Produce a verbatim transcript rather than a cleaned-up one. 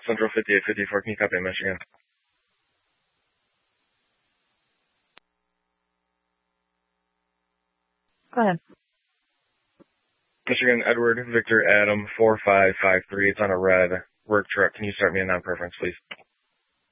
Central fifty-eight fifty-four. Can you copy Michigan? Go ahead. Michigan, Edward, Victor, Adam, four five five three. It's on a red work truck. Can you start me a non-preference, please?